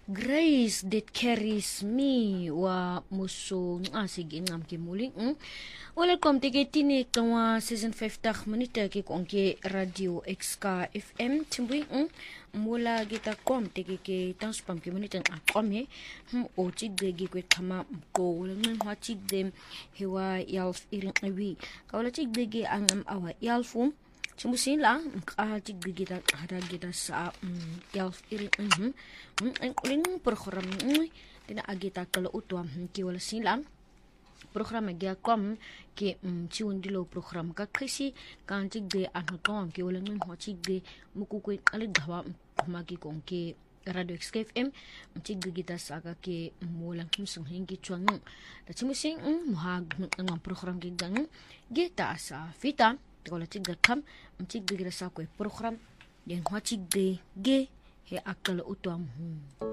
Grace that carries me wa muso sige ngam ke muli welcome to getini kwa season 50 minute ke konke radio XK FM timbui mula kita kom teke ke tanspam ke minute aqome o tigde ge kwet kama ko ngin wa tigde hewa yalf irin wi kawla tigde ge angam awa yalfum Cimusin lang, tig kita ada kita sa yalf irin ang program tina agita kalau utuam ki wala silang program agya kom ki ciun dilo program ka kasi kan tig de anotom ki wala ngun ho tig de mukukwit alig dawa magi kong ki radio XKFM tig kita sa ka ki mulang sung hingi chuang da cimusin muhag ng program ki dang gita sa fita kalau tigda kam tigda gira sa ko program yang wa tigde ge he akal utuam